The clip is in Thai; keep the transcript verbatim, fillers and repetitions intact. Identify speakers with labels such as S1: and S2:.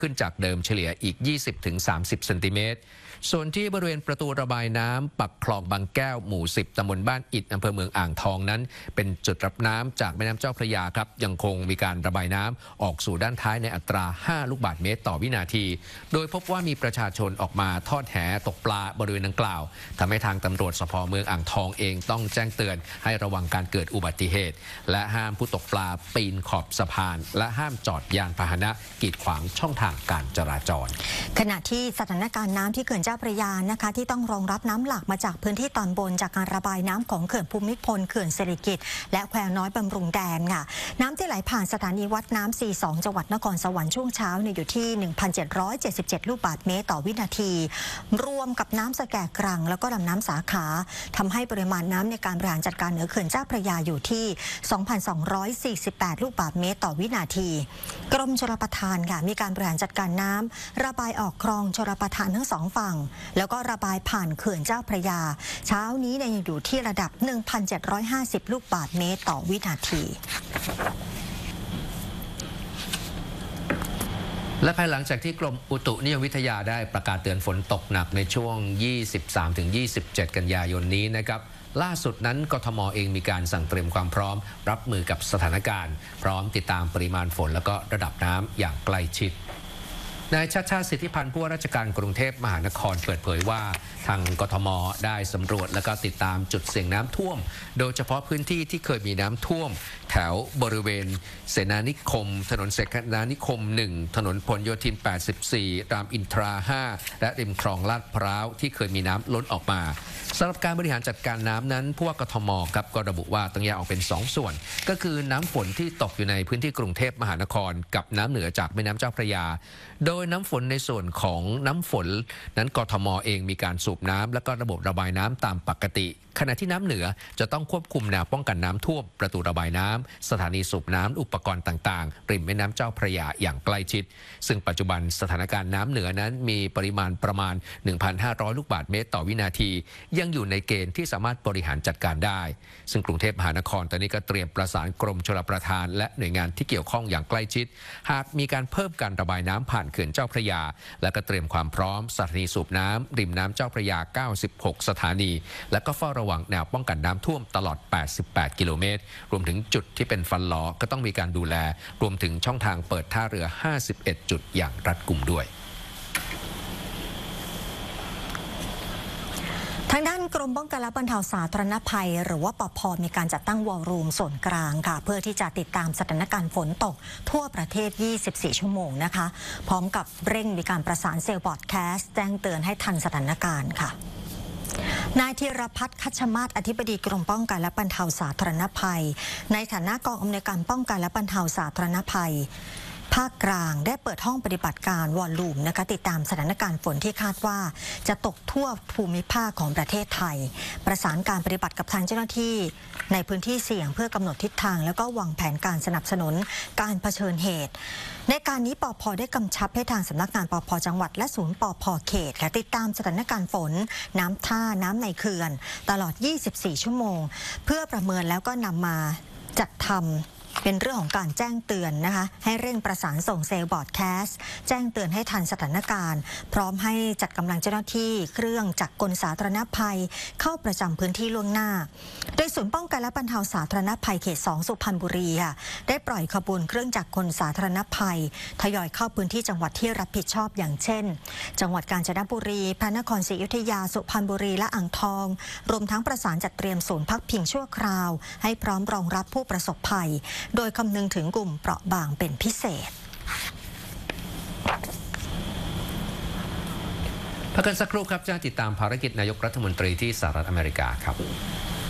S1: ขึ้นจากเดิมเฉลี่ยอีก ยี่สิบถึงสามสิบ เซนติเมตรส่วนที่บริเวณประตูระบายน้ำปักคลองบางแก้วหมู่สิบตำบลบ้านอิฐอำเภอเมืองอ่างทองนั้นเป็นจุดรับน้ำจากแม่น้ำเจ้าพระยาครับยังคงมีการระบายน้ำออกสู่ด้านท้ายในอัตราห้าลูกบาศก์เมตรต่อวินาทีโดยพบว่ามีประชาชนออกมาทอดแหตกปลาบริเวณดังกล่าวทำให้ทางตำรวจสภ.เมืองอ่างทองเองต้องแจ้งเตือนให้ระวังการเกิดอุบัติเหตุและห้ามผู้ตกปลาปีนขอบสะพานและห้ามจอดยานพาหนะกีดขวางช่องทางการจราจร
S2: ขณะที่สถานการณ์น้ำที่เขื่อนเจ้าพระยานะคะที่ต้องรองรับน้ำหลากมาจากพื้นที่ตอนบนจากการระบายน้ำของเขื่อนภูมิพลเขื่อนเศรษฐกิจและแควน้อยบำรุงแดนค่ะน้ำที่ไหลผ่านสถานีวัดน้ำ สี่สิบสอง จังหวัดนครสวรรค์ช่วงเช้าเนี่ยอยู่ที่ หนึ่งพันเจ็ดร้อยเจ็ดสิบเจ็ด ลูกบาศก์เมตรต่อวินาทีรวมกับน้ำสะแกกรังแล้วก็ลำน้ำสาขาทำให้ปริมาณน้ำในการบริหารจัดการเหนือเขื่อนเจ้าพระยาอยู่ที่ สองพันสองร้อยสี่สิบแปด ลูกบาศก์เมตรต่อวินาทีกรมชลประทานค่ะมีการบริหารจัดการน้ำระบายออกคลองชลประทานทั้งสองฝั่งแล้วก็ระบายผ่านเขื่อนเจ้าพระยาเช้านี้เนี่ยอยู่ที่ระดับ หนึ่งพันเจ็ดร้อยห้าสิบ ลูกบาศก์เมตรต่อวินาที
S1: และภายหลังจากที่กรมอุตุนิยมวิทยาได้ประกาศเตือนฝนตกหนักในช่วง ยี่สิบสามถึงยี่สิบเจ็ด กันยายนนี้นะครับล่าสุดนั้นกทม.เองมีการสั่งเตรียมความพร้อมรับมือกับสถานการณ์พร้อมติดตามปริมาณฝนและก็ระดับน้ำอย่างใกล้ชิดนายชาติชาติสิทธิพันธ์ผู้ว่าราชการกรุงเทพมหานครเปิดเผยว่าทางกทม.ได้สำรวจและก็ติดตามจุดเสี่ยงน้ำท่วมโดยเฉพาะพื้นที่ที่เคยมีน้ำท่วมแถวบริเวณเสนานิคมถนนเสนานิคมหนึ่งถนนพหลโยธินแปดสิบสี่รามอินทราห้าและริมคลองลาดพร้าวที่เคยมีน้ำล้นออกมาสำหรับการบริหารจัดการน้ำนั้นผู้ว่ากทม.ครับก็ระบุว่าต้องแยกออกเป็นสองส่วนก็คือน้ำฝนที่ตกอยู่ในพื้นที่กรุงเทพมหานครกับน้ำเหนือจากแม่น้ำเจ้าพระยาโดยน้ำฝนในส่วนของน้ำฝนนั้นกทม.เองมีการสูบน้ำและก็ระบบระบายน้ำตามปกติขณะที่น้ำเหนือจะต้องควบคุมแนวป้องกันน้ำท่วมประตูระบายน้ำสถานีสูบน้ำอุปกรณ์ต่างๆริมแม่น้ำเจ้าพระยาอย่างใกล้ชิดซึ่งปัจจุบันสถานการณ์น้ำเหนือนั้นมีปริมาณประมาณ หนึ่งพันห้าร้อย ลูกบาศก์เมตรต่อวินาทียังอยู่ในเกณฑ์ที่สามารถบริหารจัดการได้ซึ่งกรุงเทพมหานครตอนนี้ก็เตรียมประสานกรมชลประทานและหน่วยงานที่เกี่ยวข้องอย่างใกล้ชิดหากมีการเพิ่มการระบายน้ำผ่านเขื่อนเจ้าพระยาและก็เตรียมความพร้อมสถานีสูบน้ำริมน้ำเจ้าพระยาเก้าสิบหกสถานีและก็เฝ้าระวังแนวป้องกันน้ำท่วมตลอดแปดสิบแปดกิโลเมตรรวมถึงจุดที่เป็นฟันหลอก็ต้องมีการดูแลรวมถึงช่องทางเปิดท่าเรือห้าสิบเอ็ดจุดอย่างรัดกุมด้วย
S2: ทางด้านกรมป้องกันและบรรเทาสาธารณภัยหรือว่าปภ.มีการจัดตั้งวอลลุ่มส่วนกลางค่ะเพื่อที่จะติดตามสถานการณ์ฝนตกทั่วประเทศยี่สิบสี่ชั่วโมงนะคะพร้อมกับเร่งมีการประสานเซลล์บอร์ดแคสต์แจ้งเตือนให้ทันสถานการณ์ค่ะนายธีรพัฒน์คัชมาศอธิบดีกรมป้องกันและบรรเทาสาธารณภัยในฐานะกองอำนวยการป้องกันและบรรเทาสาธารณภัยภาคกลางได้เปิดห้องปฏิบัติการวอลลุ่มนะคะติดตามสถานการณ์ฝนที่คาดว่าจะตกทั่วภูมิภาคของประเทศไทยประสานการปฏิบัติกับทางเจ้าหน้าที่ในพื้นที่เสี่ยงเพื่อกำหนดทิศทางแล้วก็วางแผนการสนับสนุนการเผชิญเหตุในการนี้ปภ.ได้กำชับให้ทางสำนักงานปภ.จังหวัดและศูนย์ปภ.เขตและติดตามสถานการณ์ฝนน้ำท่าน้ำในเขื่อนตลอดยี่สิบสี่ชั่วโมงเพื่อประเมินแล้วก็นำมาจัดทำเป็นเรื่องของการแจ้งเตือนนะคะให้เร่งประสานส่งเซลล์บอร์ดแคสต์แจ้งเตือนให้ทันสถานการณ์พร้อมให้จัดกำลังเจ้าหน้าที่เครื่องจักรกลสาธารณภัยเข้าประจำพื้นที่ล่วงหน้าโดยศูนย์ป้องกันและบรรเทาสาธารณภัยเขตสองสุพรรณบุรีค่ะได้ปล่อยขบวนเครื่องจักรกลสาธารณภัยทยอยเข้าพื้นที่จังหวัดที่รับผิดชอบอย่างเช่นจังหวัดกาญจนบุรีพระนครศรีอยุธยาสุพรรณบุรีและอ่างทองรวมทั้งประสานจัดเตรียมศูนย์พักพิงชั่วคราวให้พร้อมรองรับผู้ประสบภัยโดยคำนึงถึงกลุ่มเปราะบางเป็นพิเศษ
S1: พักกันสักครู่ครับจะติดตามภารกิจนายกรัฐมนตรีที่สหรัฐอเมริกาครับ